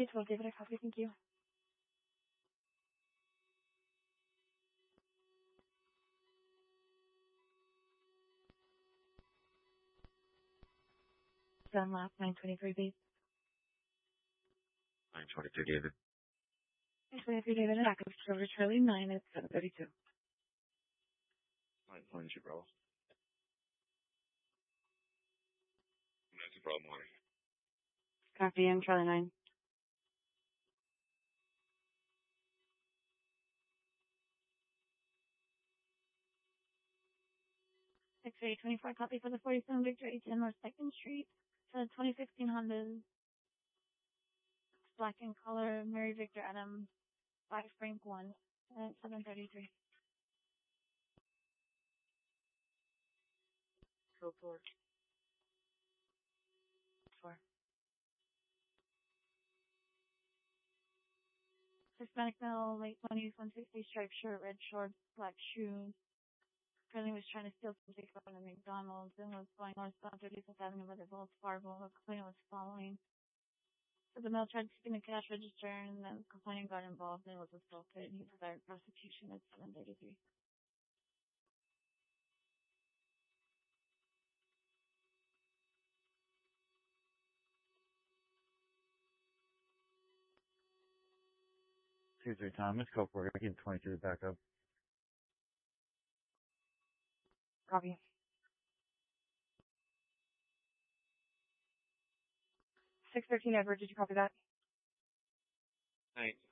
12, David, I copy. Thank you. Dunlap, 923, base. 922, David. 923, David, and active Silver Charlie 9 at 732. 922, Bravo. That's a problem, Marty. Copy, and Charlie 9. X-ray 24, copy for the 47 Victor 810 North 2nd Street. 2016 Honda. Black in color, Mary Victor Adam 5 Frank 1 at 733. Go for 4. Hispanic male, late 20s, 160, striped shirt, red shorts, black shoes. Apparently was trying to steal something from the McDonald's and was going northbound 35th Avenue by the Wells Fargo. The complainant was following. So the male tried to steal the cash register and the complainant got involved and was assaulted. He desired prosecution at 733. Tuesday, Thomas, go for it. I get 22 back up. Copy. 613 Edward, did you copy that? 9